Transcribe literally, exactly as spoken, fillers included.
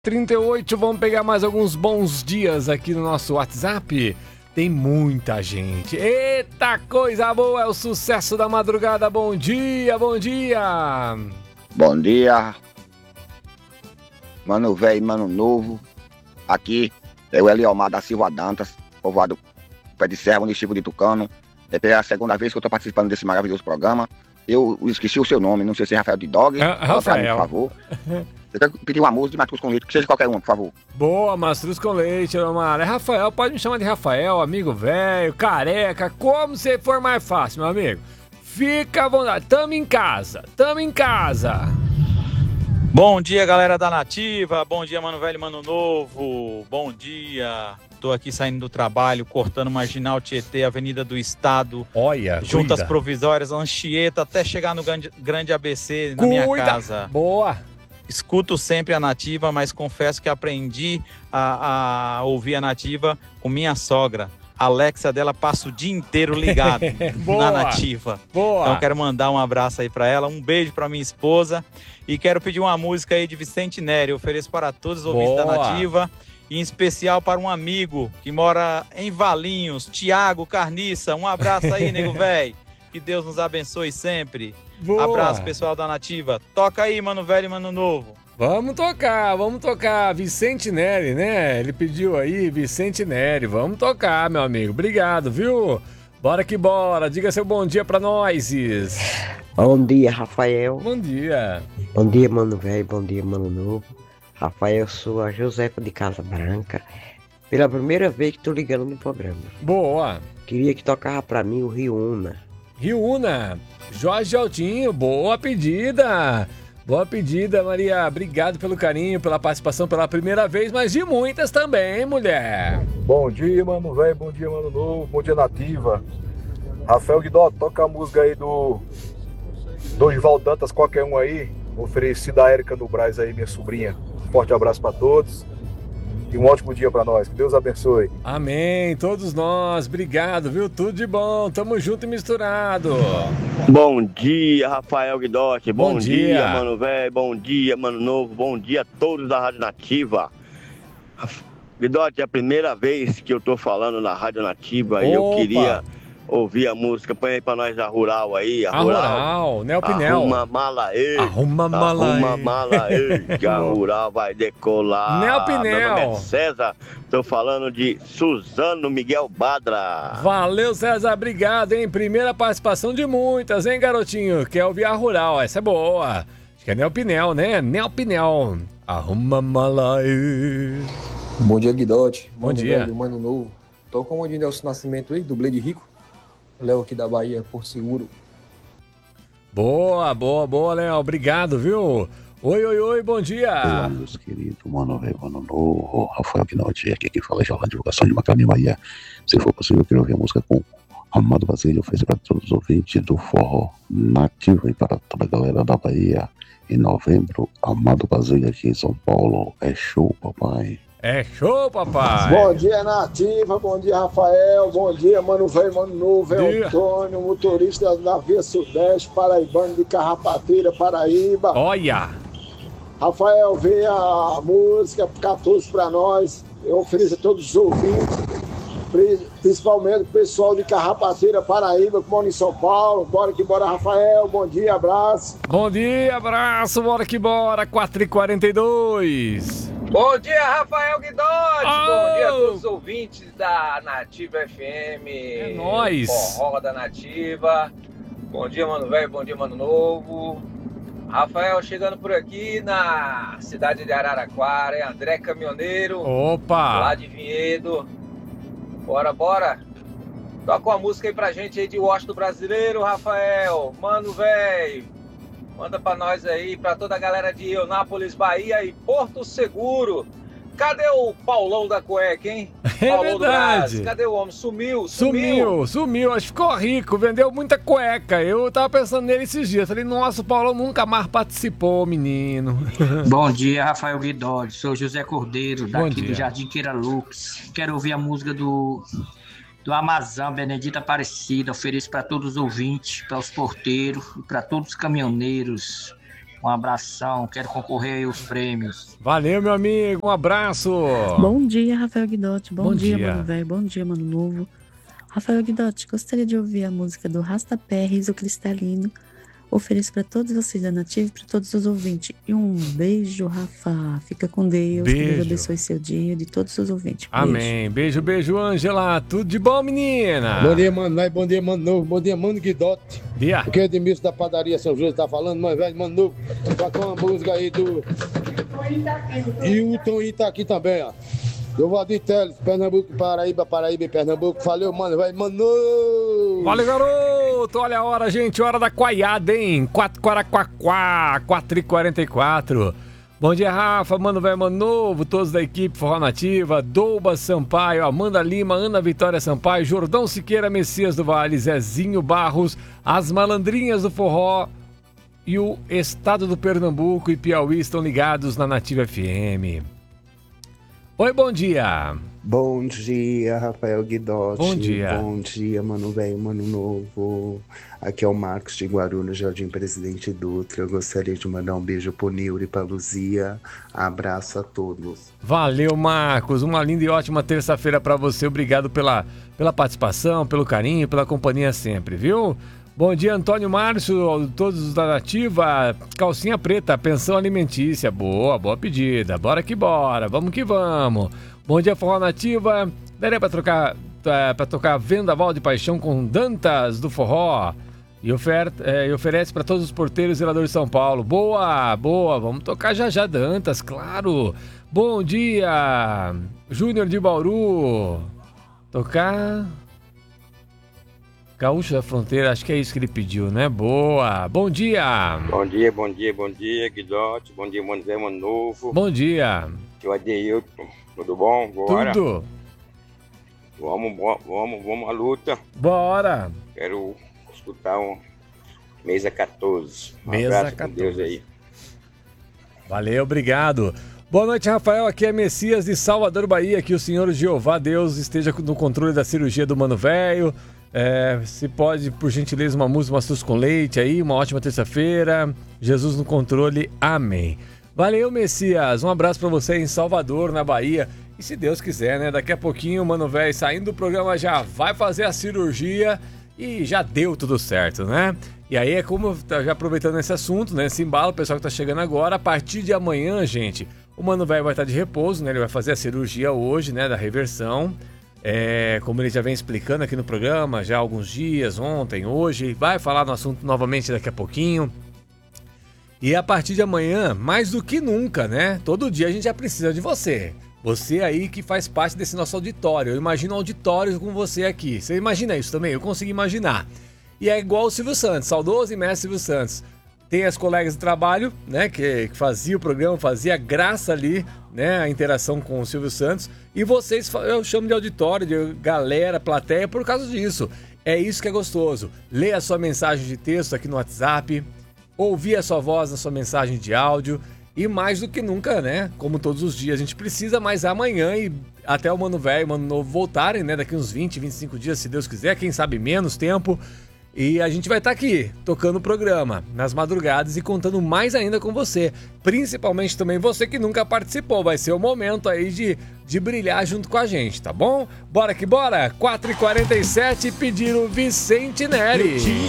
trinta e oito, vamos pegar mais alguns bons dias aqui no nosso WhatsApp. Tem muita gente. Eita, coisa boa, é o sucesso da madrugada. Bom dia, bom dia. Bom dia, mano velho e mano novo. Aqui é o Eliomar da Silva Dantas, povoado Pé de Serra, município de Tucano. É pela segunda vez que eu estou participando desse maravilhoso programa. Eu esqueci o seu nome, não sei se é Rafael de Dog. É, Rafael. Por favor. Eu quero pedir uma música de Matheus com leite, que seja qualquer uma, por favor. Boa, Mastruz com leite, Eliomar. É Rafael, pode me chamar de Rafael, amigo velho, careca, como você for mais fácil, meu amigo. Fica à vontade, tamo em casa, tamo em casa. Bom dia, galera da Nativa, bom dia, mano velho, mano novo, bom dia. Tô aqui saindo do trabalho, cortando Marginal Tietê, Avenida do Estado. Olha, Juntas cuida. Provisórias, Anchieta, até chegar no grande, grande A B C, na Cuida. minha casa. Boa. Escuto sempre a Nativa, mas confesso que aprendi a, a ouvir a Nativa com minha sogra. A Alexa dela passa o dia inteiro ligado na Nativa. Boa. Então quero mandar um abraço aí pra ela, um beijo pra minha esposa e quero pedir uma música aí de Vicente Neri. Eu ofereço para todos os ouvintes da Nativa, e em especial para um amigo que mora em Valinhos, Tiago Carniça. Um abraço aí, nego velho. Que Deus nos abençoe sempre. Boa. Abraço, pessoal da Nativa. Toca aí, mano velho e mano novo. Vamos tocar, vamos tocar. Vicente Neri, né? Ele pediu aí, Vicente Neri. Vamos tocar, meu amigo. Obrigado, viu? Bora que bora. Diga seu bom dia pra nós. Bom dia, Rafael. Bom dia. Bom dia, mano velho. Bom dia, mano novo. Rafael, sou a Josefa de Casa Branca. Pela primeira vez que tô ligando no programa. Boa. Queria que tocava pra mim o Riuna. Riuna. Jorge Altinho, boa pedida. Boa pedida, Maria. Obrigado pelo carinho, pela participação pela primeira vez, mas de muitas também, mulher. Bom dia, mano velho. Bom dia, mano novo. Bom dia, Nativa. Rafael Guidó, toca a música aí do Dorival Dantas, qualquer um aí. Oferecida a Érica no Braz aí, minha sobrinha. Forte abraço pra todos. E um ótimo dia pra nós. Que Deus abençoe. Amém. Todos nós. Obrigado, viu? Tudo de bom. Tamo junto e misturado. Bom dia, Rafael Guidotti. Bom, Bom dia, dia. mano velho. Bom dia, mano novo. Bom dia a todos da Rádio Nativa. Guidotti, é a primeira vez que eu tô falando na Rádio Nativa e eu Opa. queria ouvir a música. Põe aí pra nós a Rural aí. A, A Rural, Nel Pinel. Arruma mala aí. Arruma mala Arruma aí. mala aí. Que a Rural vai decolar. Nel Pinel. Meu nome é César. Tô falando de Suzano Miguel Badra. Valeu, César. Obrigado, hein? Primeira participação de muitas, hein, garotinho? Quer ouvir a Rural. Essa é boa. Acho que é Nel Pinel, né? Nel Pinel. Arruma mala aí. Bom dia, Guidotti. Bom Mano dia. Velho, mano novo. Tô com o de Nelson Nascimento aí, do Blade Rico. Léo aqui da Bahia, Porto Seguro. Boa, boa, boa, Léo. Obrigado, viu? Oi, oi, oi, bom dia. Olá, meus queridos, mano velho, mano novo, Rafael Guinotti, aqui quem fala é João, divulgação de Macamim, Bahia. Se for possível, eu quero ouvir a música com Amado Basílio, oferecer para todos os ouvintes do forró nativo e para toda a galera da Bahia. Em novembro, Amado Basílio aqui em São Paulo, é show, papai. É show, papai. Bom dia, Nativa. Bom dia, Rafael. Bom dia, mano velho, mano novo. Dia. É Antônio, motorista da Via Sudeste, paraibano de Carrapateira, Paraíba. Olha. Rafael, vê a música catorze pra nós. Eu ofereço a todos os ouvintes, pri- principalmente o pessoal de Carrapateira, Paraíba, que mora em São Paulo. Bora que bora, Rafael. Bom dia, abraço. Bom dia, abraço, bora que bora. quatro e quarenta e dois. Bom dia, Rafael Guidotti! Oh! Bom dia a todos os ouvintes da Nativa F M. É nóis! Forró da Nativa. Bom dia, mano velho. Bom dia, mano novo. Rafael chegando por aqui na cidade de Araraquara. É André Caminhoneiro, Opa! lá de Vinhedo. Bora, bora! Toca uma música aí pra gente aí de Washington Brasileiro, Rafael. Mano velho. Manda pra nós aí, pra toda a galera de Eunápolis, Bahia e Porto Seguro. Cadê o Paulão da cueca, hein? É Paulão do verdade. Brás. Cadê o homem? Sumiu, sumiu. Sumiu, sumiu, acho que ficou rico, vendeu muita cueca. Eu tava pensando nele esses dias. Falei, nossa, o Paulão nunca mais participou, menino. Bom dia, Rafael Guidotti. Sou José Cordeiro, Bom daqui dia. do Jardim Queira Lux. Quero ouvir a música do, do Amazão, Benedita Aparecida. Ofereço para todos os ouvintes, para os porteiros e para todos os caminhoneiros. Um abração, quero concorrer aí aos prêmios. Valeu, meu amigo, um abraço. Bom dia, Rafael Guidotti. Bom, Bom dia, dia. mano velho. Bom dia, mano novo. Rafael Guidotti, gostaria de ouvir a música do Rastapé, Riso Cristalino. Ofereço para todos vocês da Nativa e para todos os ouvintes. E um beijo, Rafa. Fica com Deus. Beijo. Que Deus abençoe seu dia e de todos os ouvintes. Beijo. Amém. Beijo, beijo, Ângela. Tudo de bom, menina? Bom dia, mano velho. Bom dia, mano novo. Bom dia, mano Guidotti. Dia. Aqui é Edmilson da padaria São José tá falando, mano velho, mano novo. Toca uma música aí do... E o Toninho tá aqui também, ó. Do Valdir Teles, Pernambuco, Paraíba, Paraíba e Pernambuco. Valeu, mano, vai, mano! Valeu, garoto! Olha a hora, gente, hora da coiada, hein? quatro Quaraquaquá, quatro e quarenta e quatro. Bom dia, Rafa, mano, velho, mano novo, todos da equipe Forró Nativa, Douba Sampaio, Amanda Lima, Ana Vitória Sampaio, Jordão Siqueira, Messias do Vale, Zezinho Barros, as malandrinhas do forró e o estado do Pernambuco e Piauí estão ligados na Nativa F M. Oi, bom dia. Bom dia, Rafael Guidotti. Bom dia. Bom dia, mano velho, mano novo. Aqui é o Marcos de Guarulhos, Jardim Presidente Dutra. Eu gostaria de mandar um beijo pro Nildo e pra Luzia. Abraço a todos. Valeu, Marcos. Uma linda e ótima terça-feira pra você. Obrigado pela, pela participação, pelo carinho, pela companhia sempre, viu? Bom dia, Antônio Márcio, todos da Nativa, calcinha preta, pensão alimentícia, boa, boa pedida, bora que bora, vamos que vamos. Bom dia, Forró Nativa, daria pra, trocar, é, pra tocar Vendaval de Paixão com Dantas do Forró e, ofer, é, e oferece pra todos os porteiros e zeladores de São Paulo, boa, boa, vamos tocar já já Dantas, claro. Bom dia, Júnior de Bauru, tocar... Gaúcho da Fronteira, acho que é isso que ele pediu, né? Boa! Bom dia! Bom dia, bom dia, bom dia, Guidotti. Bom dia, mano velho, mano novo. Bom dia! Eu Adeilton, tudo bom? Bora! Tudo! Vamos, vamos, vamos à luta. Bora! Quero escutar um Mesa quatorze. Um Mesa abraço quatorze. Com Deus aí. Valeu, obrigado! Boa noite, Rafael. Aqui é Messias de Salvador, Bahia. Que o Senhor Jeová Deus esteja no controle da cirurgia do Mano Velho. É, se pode, por gentileza, uma música, uma susto com leite aí, uma ótima terça-feira. Jesus no controle, amém. Valeu, Messias, um abraço pra você em Salvador, na Bahia. E se Deus quiser, né, daqui a pouquinho o Mano Velho saindo do programa já vai fazer a cirurgia e já deu tudo certo, né? E aí é como, já aproveitando esse assunto, né, esse embalo, o pessoal que tá chegando agora, a partir de amanhã, gente, o Mano Velho vai estar de repouso, né, ele vai fazer a cirurgia hoje, né, da reversão. É, como ele já vem explicando aqui no programa, já há alguns dias, ontem, hoje, vai falar no assunto novamente daqui a pouquinho. E a partir de amanhã, mais do que nunca, né? Todo dia a gente já precisa de você. Você aí que faz parte desse nosso auditório. Eu imagino um auditório com você aqui. Você imagina isso também? Eu consigo imaginar. E é igual o Silvio Santos, saudoso e mestre Silvio Santos. Tem as colegas de trabalho, né, que, que fazia o programa, fazia graça ali, né, a interação com o Silvio Santos. E vocês, eu chamo de auditório, de galera, plateia, por causa disso. É isso que é gostoso. Ler a sua mensagem de texto aqui no WhatsApp, ouvir a sua voz na sua mensagem de áudio. E mais do que nunca, né, como todos os dias a gente precisa, mas amanhã e até o Mano Velho e o Mano Novo voltarem, né, daqui uns vinte, vinte e cinco dias, se Deus quiser, quem sabe menos tempo. E a gente vai estar aqui, tocando o programa, nas madrugadas e contando mais ainda com você. Principalmente também você que nunca participou. Vai ser o momento aí de, de brilhar junto com a gente, tá bom? Bora que bora! quatro e quarenta e sete, pediram Vicente Neri.